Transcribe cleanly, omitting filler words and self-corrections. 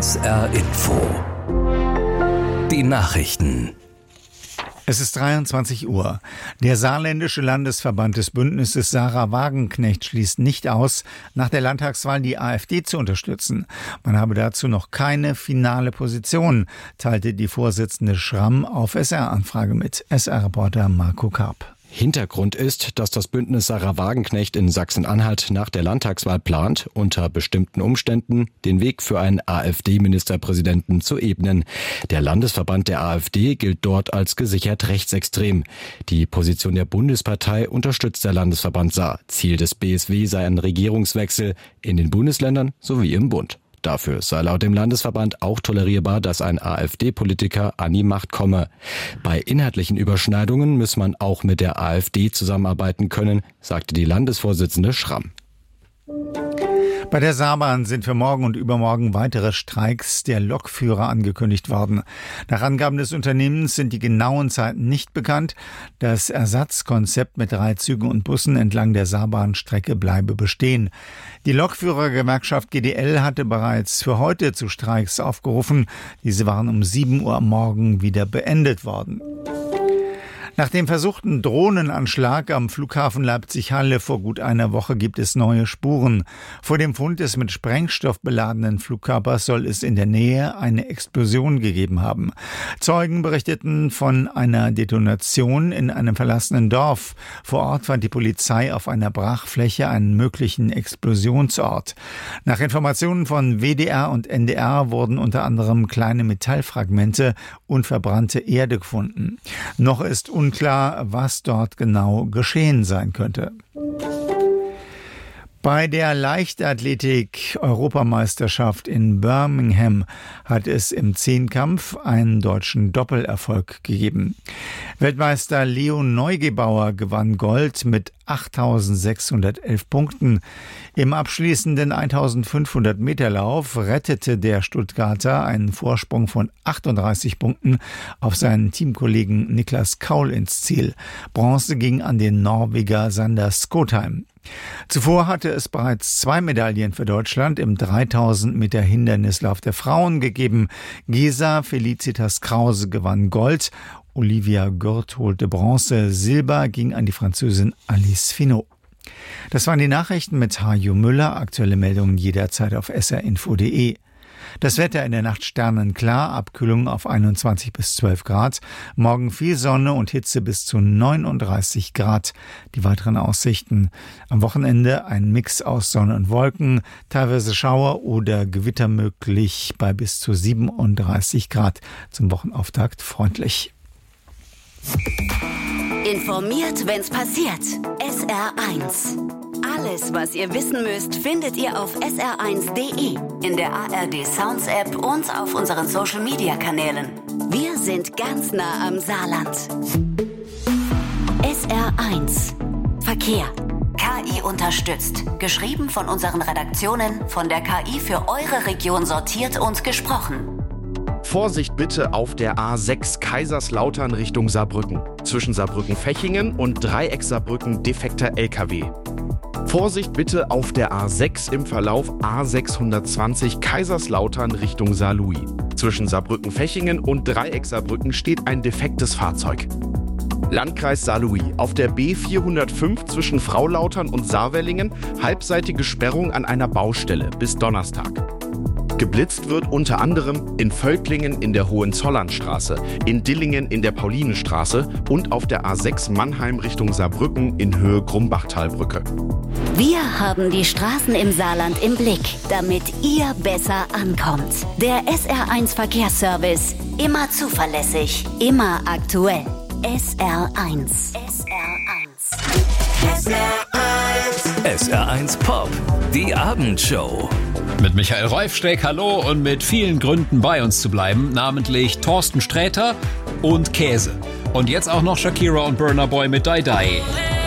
SR Info. Die Nachrichten. Es ist 23 Uhr. Der saarländische Landesverband des Bündnisses Sarah Wagenknecht schließt nicht aus, nach der Landtagswahl die AfD zu unterstützen. Man habe dazu noch keine finale Position, teilte die Vorsitzende Schramm auf SR-Anfrage mit. SR-Reporter Marco Karp. Hintergrund ist, dass das Bündnis Sarah Wagenknecht in Sachsen-Anhalt nach der Landtagswahl plant, unter bestimmten Umständen den Weg für einen AfD-Ministerpräsidenten zu ebnen. Der Landesverband der AfD gilt dort als gesichert rechtsextrem. Die Position der Bundespartei unterstützt der Landesverband Saar. Ziel des BSW sei ein Regierungswechsel in den Bundesländern sowie im Bund. Dafür sei laut dem Landesverband auch tolerierbar, dass ein AfD-Politiker an die Macht komme. Bei inhaltlichen Überschneidungen muss man auch mit der AfD zusammenarbeiten können, sagte die Landesvorsitzende Schramm. Bei der Saarbahn sind für morgen und übermorgen weitere Streiks der Lokführer angekündigt worden. Nach Angaben des Unternehmens sind die genauen Zeiten nicht bekannt. Das Ersatzkonzept mit 3 Zügen und Bussen entlang der Saarbahnstrecke bleibe bestehen. Die Lokführergewerkschaft GDL hatte bereits für heute zu Streiks aufgerufen. Diese waren um 7 Uhr am Morgen wieder beendet worden. Nach dem versuchten Drohnenanschlag am Flughafen Leipzig-Halle vor gut einer Woche gibt es neue Spuren. Vor dem Fund des mit Sprengstoff beladenen Flugkörpers soll es in der Nähe eine Explosion gegeben haben. Zeugen berichteten von einer Detonation in einem verlassenen Dorf. Vor Ort fand die Polizei auf einer Brachfläche einen möglichen Explosionsort. Nach Informationen von WDR und NDR wurden unter anderem kleine Metallfragmente und verbrannte Erde gefunden. Noch ist unklar, was dort genau geschehen sein könnte. Bei der Leichtathletik-Europameisterschaft in Birmingham hat es im Zehnkampf einen deutschen Doppelerfolg gegeben. Weltmeister Leo Neugebauer gewann Gold mit 8.611 Punkten. Im abschließenden 1.500 Meter Lauf rettete der Stuttgarter einen Vorsprung von 38 Punkten auf seinen Teamkollegen Niklas Kaul ins Ziel. Bronze ging an den Norweger Sander Skotheim. Zuvor hatte es bereits 2 Medaillen für Deutschland im 3000 Meter Hindernislauf der Frauen gegeben. Gesa Felicitas Krause gewann Gold, Olivia Gürt holte Bronze, Silber ging an die Französin Alice Finot. Das waren die Nachrichten mit Hajo Müller. Aktuelle Meldungen jederzeit auf srinfo.de. Das Wetter in der Nacht sternenklar, Abkühlung auf 21 bis 12 Grad. Morgen viel Sonne und Hitze bis zu 39 Grad. Die weiteren Aussichten: am Wochenende ein Mix aus Sonne und Wolken, teilweise Schauer oder Gewitter möglich bei bis zu 37 Grad. Zum Wochenauftakt freundlich. Informiert, wenn's passiert. SR1. Alles, was ihr wissen müsst, findet ihr auf sr1.de, in der ARD Sounds App und auf unseren Social Media Kanälen. Wir sind ganz nah am Saarland. SR1 Verkehr. KI unterstützt. Geschrieben von unseren Redaktionen, von der KI für eure Region sortiert und gesprochen. Vorsicht bitte auf der A6 Kaiserslautern Richtung Saarbrücken. Zwischen Saarbrücken-Fechingen und Dreieck Saarbrücken defekter LKW. Vorsicht bitte auf der A6 im Verlauf A620 Kaiserslautern Richtung Saarlouis. Zwischen Saarbrücken-Fechingen und Dreieck Saarbrücken steht ein defektes Fahrzeug. Landkreis Saarlouis. Auf der B405 zwischen Fraulautern und Saarwellingen halbseitige Sperrung an einer Baustelle bis Donnerstag. Geblitzt wird unter anderem in Völklingen in der Hohenzollernstraße, in Dillingen in der Paulinenstraße und auf der A6 Mannheim Richtung Saarbrücken in Höhe Grumbachtalbrücke. Wir haben die Straßen im Saarland im Blick, damit ihr besser ankommt. Der SR1 Verkehrsservice. Immer zuverlässig, immer aktuell. SR1. SR1. SR1. SR1 Pop. Die Abendshow. Mit Michael Reufsteck, hallo, und mit vielen Gründen bei uns zu bleiben, namentlich Thorsten Sträter und Käse. Und jetzt auch noch Shakira und Burna Boy mit Die Die.